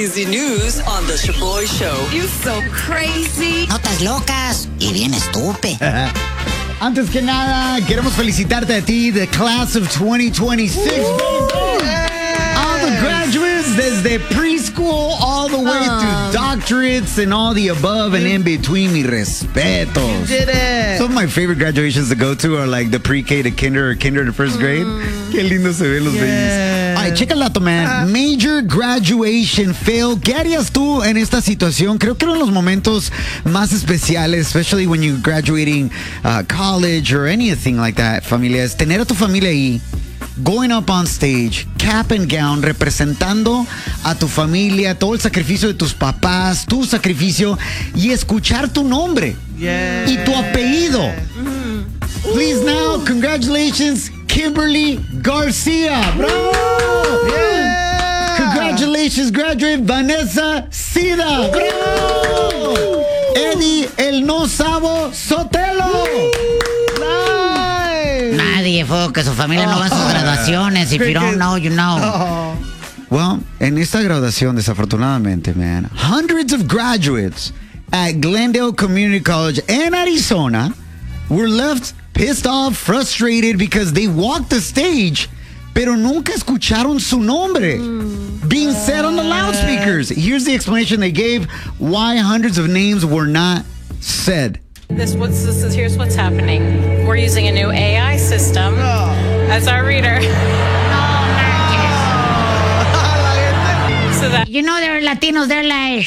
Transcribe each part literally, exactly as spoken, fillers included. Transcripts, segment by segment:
juicy news on The Shaboy Show. You so crazy. Notas locas y bien estúpido. Antes que nada, queremos felicitarte a ti, the class of twenty twenty-six. All the graduates, desde preschool all the way Uh. to doctorates and all the above and in between. Mi respetos. Did it. Some of my favorite graduations to go to are like the pre-K to kinder or kinder to first grade. Qué lindo se ven los Yeah. babies. All right, check el dato, man. Major graduation fail. ¿Qué harías tú en esta situación? Creo que eran los momentos más especiales, especially when you're graduating uh, college or anything like that, familia. Es tener a tu familia ahí, going up on stage, cap and gown, representando a tu familia, todo el sacrificio de tus papás, tu sacrificio, y escuchar tu nombre Yeah. y tu apellido. Please now, congratulations, Kimberly Garcia. ¡Bravo! Yeah. Congratulations, graduate Vanessa Sida. ¡Bravo! Eddie El No Sabo Sotelo. Nice. Nadie fue que su familia no va a sus graduaciones. If you don't know, you know. Oh. Well, en esta graduación, desafortunadamente, man, hundreds of graduates at Glendale Community College in Arizona were left pissed off, frustrated because they walked the stage, pero nunca escucharon su nombre being said on the loudspeakers. Here's the explanation they gave why hundreds of names were not said. This, what's, this is, here's what's happening. We're using a new A I system as our reader. So that You know, they're Latinos, they're like...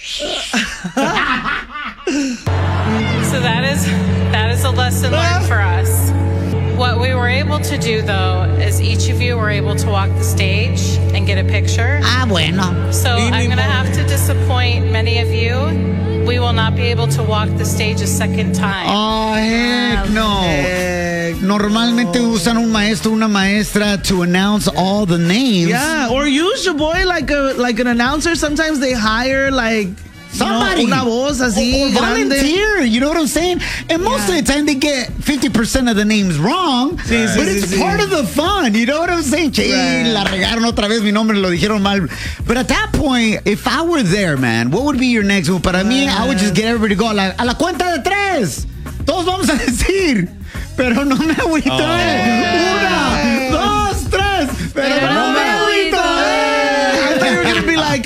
so that is that is a lesson learned for us. What we were able to do though is each of you were able to walk the stage and get a picture. Ah, bueno. So I'm going to have to disappoint many of you. We will not be able to walk the stage a second time. Oh, heck no. Heck Normalmente usan un maestro, una maestra to announce all the names. Yeah, or use your boy like a like an announcer. Sometimes they hire like Somebody. you know, una voz así Or- or grande. volunteer, you know what I'm saying? And most of the time they get fifty percent of the names wrong, Sí, sí, but sí, it's sí. part of the fun, you know what I'm saying? Che, Right. la regaron otra vez, mi nombre lo dijeron mal. But at that point, if I were there, man, what would be your next move? Para mí, I would just get everybody to go a la, a la cuenta de tres. Todos vamos a decir, pero no me agüito, eh. Una, dos, tres, pero, Pero no, no me me agüito, eh. I thought you were gonna be like,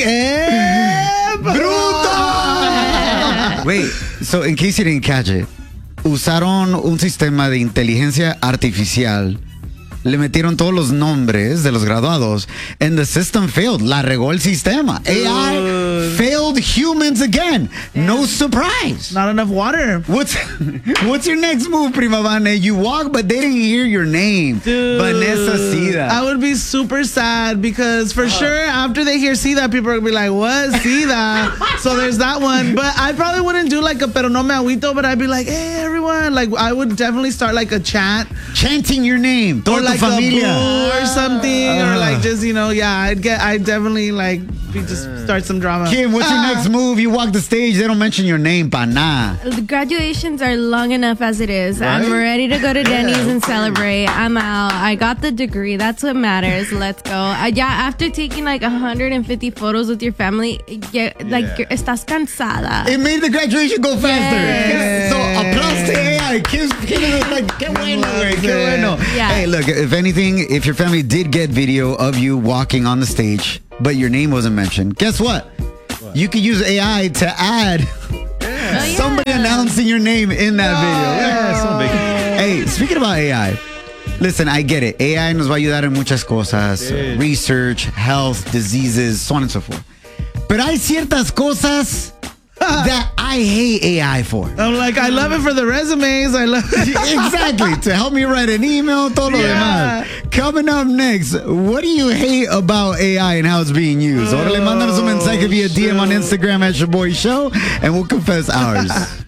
eh, ¡Bruto! Wait, so in case you didn't catch it, usaron un sistema de inteligencia artificial. Le metieron todos los nombres de los graduados and the system failed. La regó el sistema. A I failed humans again. No surprise. Not enough water. What's what's your next move, Prima Vane? You walk, but they didn't hear your name. Dude, Vanessa Sida. I would be super sad because for sure after they hear Sida, people are gonna be like, what? Sida? So there's that one. But I probably wouldn't do like a pero no me agüito, but I'd be like, hey everyone. Like I would definitely start like a chant. Chanting your name. Or Toda tu like familia. a boo or something. Or Uh. like just, you know, yeah, I'd get I'd definitely like be just start some drama. Kim, what's your next move? You walk the stage, they don't mention your name, pa nah. The graduations are long enough as it is. I'm ready to go to Denny's and celebrate. I'm out. I got the degree. That's what matters. Let's go. Uh, yeah, after taking like one hundred fifty photos with your family, yeah, like you're, estás cansada. It made the graduation go faster. Yes. So, applause to A I. Kim's, Kim is like, qué bueno, güey, qué bueno. Yeah. Hey, look, if anything, if your family did get video of you walking on the stage, but your name wasn't mentioned, guess what? You could use A I to add somebody announcing your name in that video. Yeah, so big. Hey, speaking about A I, listen, I get it. A I nos va a ayudar en muchas cosas. Research, health, diseases, so on and so forth. Pero hay ciertas cosas that I hate A I for. I'm like, I love it for the resumes. I love it. Exactly. To help me write an email, todo lo Yeah. demás. Coming up next, what do you hate about A I and how it's being used? Órale, mándanos un mensaje via D M on Instagram at Shaboy Show, and we'll confess ours.